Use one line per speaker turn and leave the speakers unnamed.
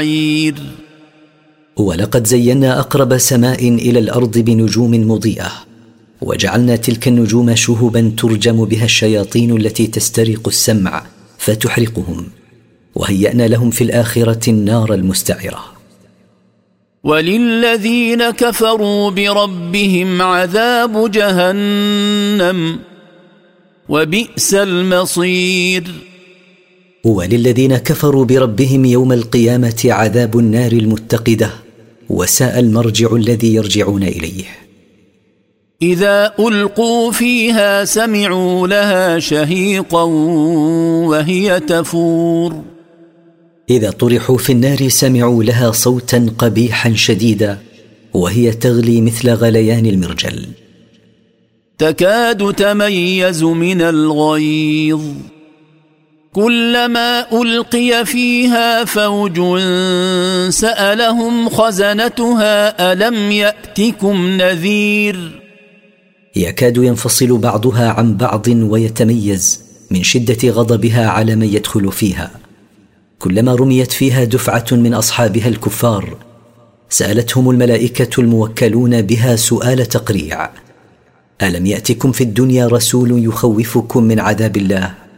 ولقد زينا أقرب سماء إلى الأرض بنجوم مضيئة، وجعلنا تلك النجوم شهبا ترجم بها الشياطين التي تسترق السمع فتحرقهم، وهيأنا لهم في الآخرة النار المستعرة.
وللذين كفروا بربهم عذاب جهنم وبئس المصير.
وللذين كفروا بربهم يوم القيامة عذاب النار المتقدة، وساء المرجع الذي يرجعون إليه.
إذا ألقوا فيها سمعوا لها شهيقا وهي تفور.
إذا طرحوا في النار سمعوا لها صوتا قبيحا شديدا وهي تغلي مثل غليان المرجل.
تكاد تميز من الغيظ، كلما ألقي فيها فوج سألهم خزنتها ألم يأتكم نذير.
يكاد ينفصل بعضها عن بعض ويتميز من شدة غضبها على من يدخل فيها. كلما رميت فيها دفعة من أصحابها الكفار سألتهم الملائكة الموكلون بها سؤال تقريع: ألم يأتكم في الدنيا رسول يخوفكم من عذاب الله؟